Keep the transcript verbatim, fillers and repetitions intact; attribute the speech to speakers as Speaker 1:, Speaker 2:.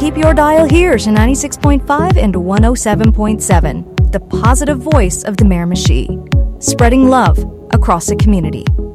Speaker 1: keep your dial here to ninety-six point five and one oh seven point seven, the positive voice of the Miramichi, spreading love across the community.